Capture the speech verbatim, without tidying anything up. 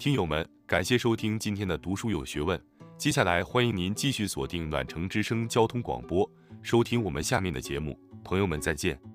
听友们，感谢收听今天的读书有学问。接下来欢迎您继续锁定暖城之声交通广播，收听我们下面的节目。朋友们，再见。